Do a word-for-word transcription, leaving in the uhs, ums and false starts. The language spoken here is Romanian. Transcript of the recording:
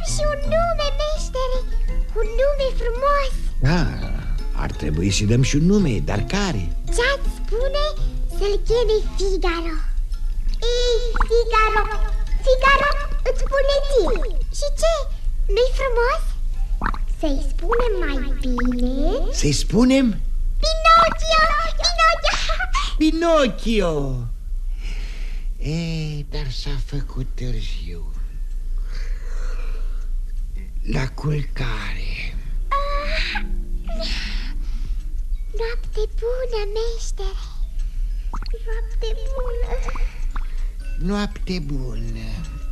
și un nume, meștere. Un nume frumos. Ah, ar trebui să dăm și un nume, dar care? Ce-ați spune să-l cheme Figaro? Ei, Figaro, Figaro îți spune ție. Și ce? Nu-i frumos? Să-i spunem mai bine? Să-i spunem? Pinocchio, Pinocchio. Pinocchio. Ei, dar s-a făcut târziu. La culcare. Ah. Noapte bună, meștere. Noapte bună. Noapte bună.